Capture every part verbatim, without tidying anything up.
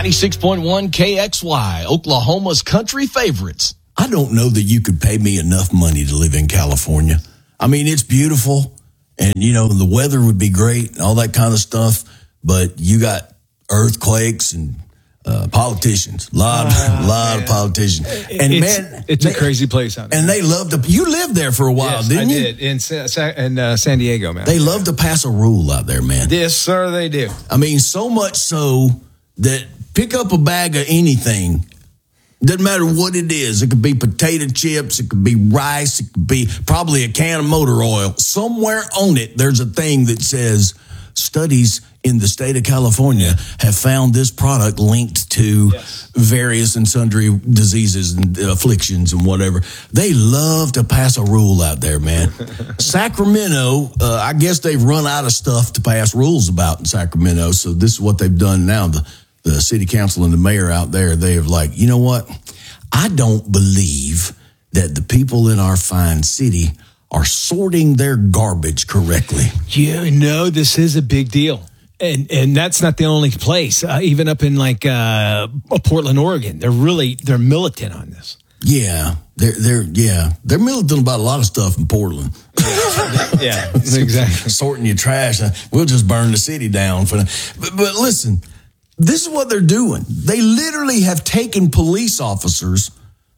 ninety-six point one K X Y, Oklahoma's country favorites. I don't know that you could pay me enough money to live in California. I mean, it's beautiful, and, you know, the weather would be great and all that kind of stuff, but you got earthquakes and uh, politicians, a lot, uh, a lot of politicians. And, it's, man, it's they, a crazy place out there. And they love to, you lived there for a while, yes, didn't I you? I did, in, Sa- in uh, San Diego, man. They love to pass a rule out there, man. Yes, sir, they do. I mean, so much so that pick up a bag of anything. Doesn't matter what it is. It could be potato chips. It could be rice. It could be probably a can of motor oil. Somewhere on it, there's a thing that says studies in the state of California have found this product linked to yes. various and sundry diseases and afflictions and whatever. They love to pass a rule out there, man. Sacramento, uh, I guess they've run out of stuff to pass rules about in Sacramento. So this is what they've done now. The The city council and the mayor out there, they have like, you know what? I don't believe that the people in our fine city are sorting their garbage correctly. You know, this is a big deal. And and that's not the only place. Uh, even up in like uh, Portland, Oregon, they're really, they're militant on this. Yeah, they're, they're, yeah, they're militant about a lot of stuff in Portland. Yeah, exactly. Sorting your trash. We'll just burn the city down for that. But, but listen. This is what they're doing. They literally have taken police officers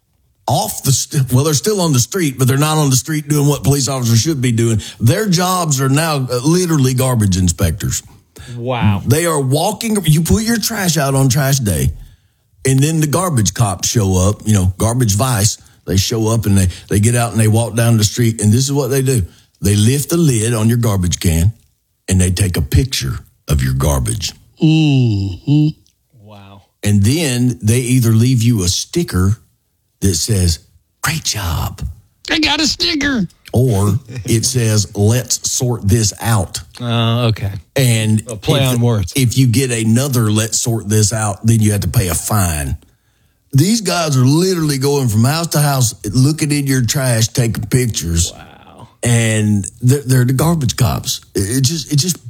off the, st- well, they're still on the street, but they're not on the street doing what police officers should be doing. Their jobs are now literally garbage inspectors. Wow. They are walking, you put your trash out on trash day, and then the garbage cops show up, you know, garbage vice. They show up and they, they get out and they walk down the street, and this is what they do. They lift the lid on your garbage can, and they take a picture of your garbage. Mm-hmm. Wow. And then they either leave you a sticker that says, great job. I got a sticker. Or it says, let's sort this out. Oh, uh, okay. And a play if, on words. If you get another let's sort this out, then you have to pay a fine. These guys are literally going from house to house, looking in your trash, taking pictures. Wow. And they're, they're the garbage cops. It just, it just...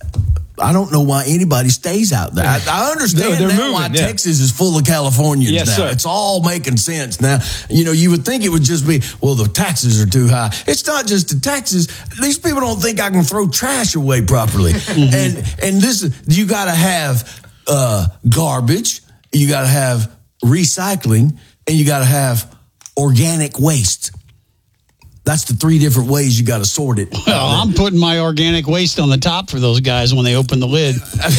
I don't know why anybody stays out there. I, I understand no, now moving, why yeah. Texas is full of Californians yes, now. Sir. It's all making sense now. You know, you would think it would just be, well, the taxes are too high. It's not just the taxes. These people don't think I can throw trash away properly. and and this, you got to have uh, garbage, you got to have recycling, and you got to have organic waste. That's the three different ways you got to sort it. Well, I'm putting my organic waste on the top for those guys when they open the lid.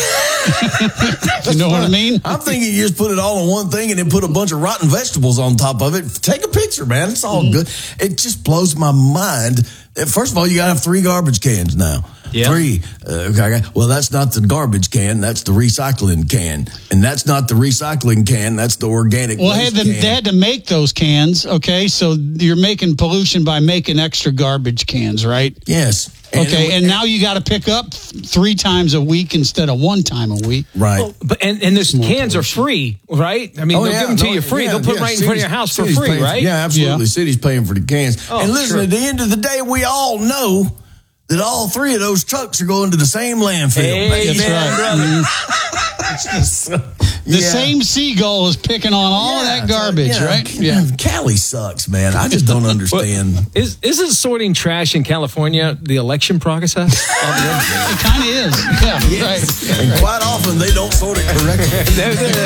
You know what I mean? I'm thinking you just put it all in one thing and then put a bunch of rotten vegetables on top of it. Take a picture, man. It's all mm. good. It just blows my mind. First of all, you got to have three garbage cans now. Yeah. Three. Uh, okay. Well, that's not the garbage can. That's the recycling can. And that's not the recycling can. That's the organic well, waste had them, can. they had to make those cans, okay? So you're making pollution by making extra garbage cans, right? Yes. And okay, and, and now you got to pick up three times a week instead of one time a week. Right. Well, but and, and those cans are free, right? I mean, oh, they'll yeah, give them to no, you free. Yeah, they'll put yeah, them right in cities, front of your house for free, paying, right? Yeah, absolutely. Yeah. City's paying for the cans. Oh, and listen, sure. at the end of the day, we all know that all three of those trucks are going to the same landfill. Hey, That's man, right. Mm-hmm. The yeah. same seagull is picking on all yeah, that garbage, so, yeah, right? Yeah. Cali sucks, man. I just don't understand. But is isn't sorting trash in California the election process? It kind of is. Yeah, yes. right. And quite often they don't sort it correctly.